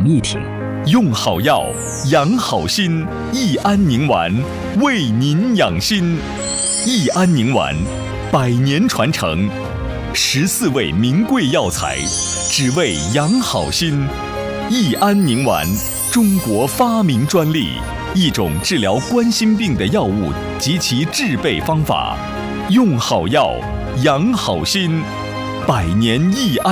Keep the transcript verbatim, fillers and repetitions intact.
一听。 用好药，养好心，益安宁丸为您养心。益安宁丸，百年传承，十四味名贵药材，只为养好心。益安宁丸，中国发明专利，一种治疗冠心病的药物及其制备方法。用好药，养好心，百年益安。